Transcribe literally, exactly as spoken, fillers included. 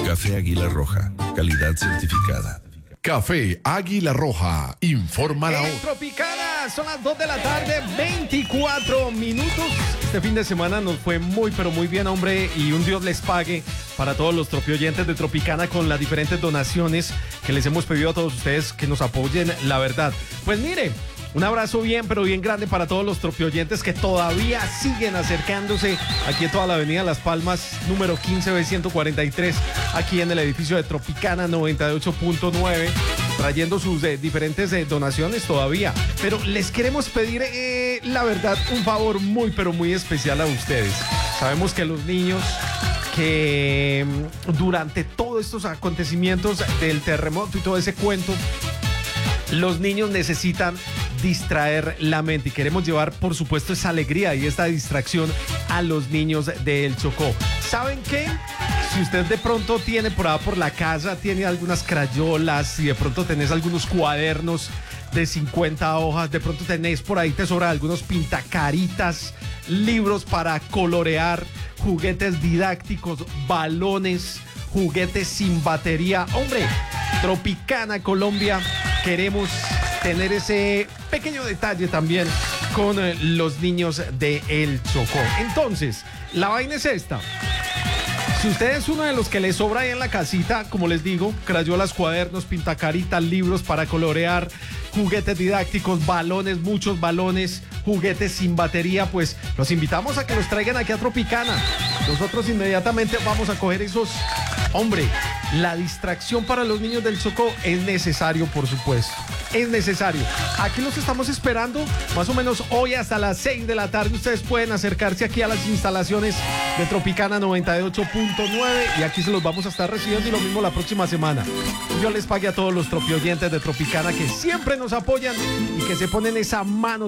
Café Águila Roja, calidad certificada. Café Águila Roja, informa la hora. En Tropicana son las dos de la tarde, veinticuatro minutos. Este fin de semana nos fue muy, pero muy bien, hombre, y un Dios les pague para todos los tropioyentes de Tropicana con las diferentes donaciones que les hemos pedido a todos ustedes que nos apoyen, la verdad. Pues mire, un abrazo bien, pero bien grande para todos los tropioyentes que todavía siguen acercándose aquí en toda la avenida Las Palmas, número quince B ciento cuarenta y tres, aquí en el edificio de Tropicana noventa y ocho punto nueve, trayendo sus eh, diferentes eh, donaciones todavía. Pero les queremos pedir, eh, la verdad, un favor muy, pero muy especial a ustedes. Sabemos que los niños que durante todos estos acontecimientos del terremoto y todo ese cuento, los niños necesitan distraer la mente y queremos llevar, por supuesto, esa alegría y esta distracción a los niños del Chocó. ¿Saben qué? Si usted de pronto tiene por ahí por la casa, tiene algunas crayolas, si de pronto tenés algunos cuadernos de cincuenta hojas, de pronto tenés por ahí, te sobran algunos pintacaritas, libros para colorear, juguetes didácticos, balones, juguetes sin batería. Hombre, Tropicana Colombia, queremos tener ese pequeño detalle también con eh, los niños de El Chocó. Entonces, la vaina es esta. Si usted es uno de los que le sobra ahí en la casita, como les digo, crayolas, cuadernos, pintacaritas, libros para colorear, juguetes didácticos, balones, muchos balones, juguetes sin batería, pues los invitamos a que los traigan aquí a Tropicana. Nosotros inmediatamente vamos a coger esos. Hombre, la distracción para los niños del Chocó es necesario, por supuesto. Es necesario. Aquí los estamos esperando, más o menos hoy hasta las seis de la tarde. Ustedes pueden acercarse aquí a las instalaciones de Tropicana noventa y ocho punto nueve y aquí se los vamos a estar recibiendo y lo mismo la próxima semana. Yo les pague a todos los tropioyentes de Tropicana que siempre nos apoyan y que se ponen esa mano